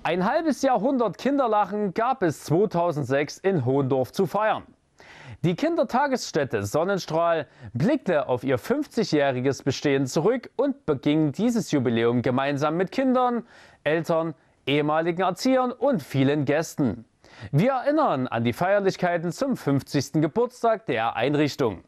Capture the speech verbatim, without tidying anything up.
Ein halbes Jahrhundert Kinderlachen gab es zweitausendsechs in Hohndorf zu feiern. Die Kindertagesstätte Sonnenstrahl blickte auf ihr fünfzigjähriges Bestehen zurück und beging dieses Jubiläum gemeinsam mit Kindern, Eltern, ehemaligen Erziehern und vielen Gästen. Wir erinnern an die Feierlichkeiten zum fünfzigsten Geburtstag der Einrichtung.